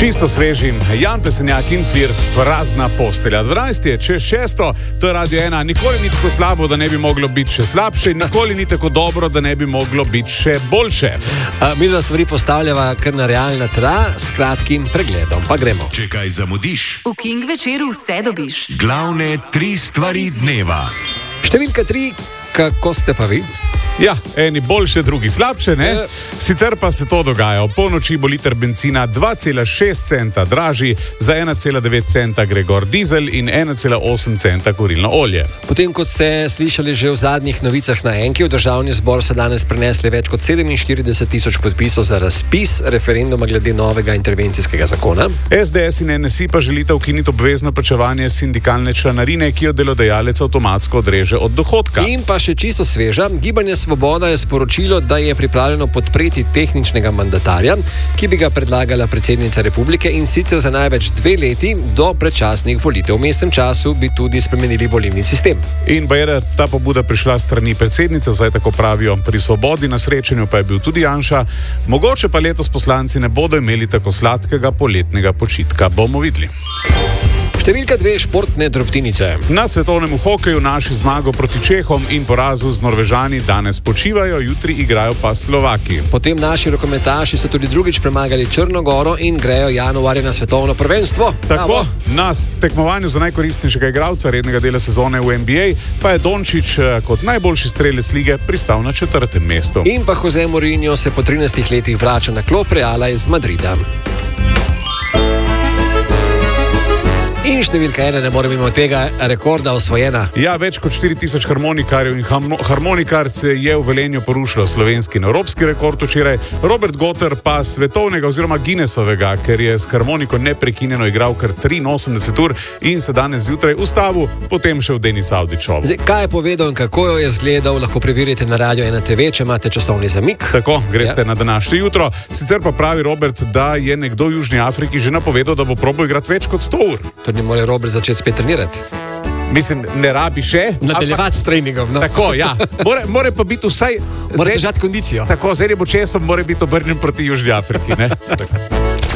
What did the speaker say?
Čisto svežim, Jan Plestenjak in Flirt, prazna postelja. 12 je čez 6, to je Radio 1. Nikoli ni tako slabo, da ne bi moglo biti še slabše, nikoli ni tako dobro, da ne bi moglo biti še boljše. Mi dva stvari postavljava kar na realna tla s kratkim pregledom. Pa gremo. Če kaj zamudiš, v King večeru vse dobiš. Glavne 3 stvari dneva. Številka 3, kako ste pa vi? Ja, eni boljše, drugi slabše, ne? Sicer pa se to dogaja. O polnoči bo liter benzina 2,6 centa dražji, za 1,9 centa gre gor dizel in 1,8 centa kurilno olje. Potem, kot ste slišali že v zadnjih novicah na Enki, v državni zbor so danes prenesli več kot 47,000 podpisov za razpis referenduma glede novega intervencijskega zakona. SDS in NSI pa želita ukiniti obvezno plačevanje sindikalne članarine, ki jo delodajalec avtomatsko odreže od dohodka. In pa še čisto sveža, Gibanje Svoboda je sporočilo, da je pripravljeno podpreti tehničnega mandatarja, ki bi ga predlagala predsednica republike, in sicer za največ 2 leti do predčasnih volitev. V mestnem času bi tudi spremenili volilni sistem. In pa je ta pobuda prišla strani predsednice, vsaj tako pravijo pri Svobodi, na srečanju pa je bil tudi Janša. Mogoče pa letos poslanci ne bodo imeli tako sladkega poletnega počitka. Bomo videli. Številka 2, športne drobtinice. Na svetovnem hokeju naši zmago proti Čehom in porazu z Norvežani danes počivajo, jutri igrajo pa Slovaki. Potem naši rokometaši so tudi drugič premagali Črno Goro in grejo januarja na svetovno prvenstvo. Tako, na tekmovanju za najkoristnejšega igralca rednega dela sezone v NBA pa je Dončić kot najboljši strelec lige pristal na 4. mestu. In pa Jose Mourinho se po 13 letih vrača na klop Reala iz Madrida. In številka 1, ne morem mimo tega rekorda osvojena. Ja, več kot 4000 harmonikarjev in harmonikarc je v Velenju porušilo slovenski in evropski rekord včeraj. Robert Gotter pa svetovnega oziroma Guinnessovega, ker je s harmoniko neprekinjeno igral kar 83 ur in se danes zjutraj ustavil, potem še v Denis Avdićovo. Kaj je povedal in kako jo je izgledal, lahko preverite na Radio 1 TV, če imate časovni zamik. Tako, greste na današnje jutro. Sicer pa pravi Robert, da je nekdo v Južni Afriki že napovedal, da bo probal igrati več kot 100 ur. Ne more Robert začeti spet trenirati. Mislim, ne rabi še. Nadaljevati s treningom. No. Tako, ja. More pa biti vsaj... Mora držati kondicijo. Tako, z enim očesom mora biti obrnjen proti Južni Afriki, ne? Tako.